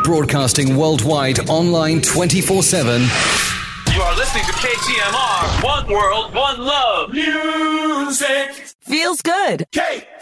Broadcasting worldwide, online 24/7. You are listening to KTMR. One world, one love. Music feels good. KTMR.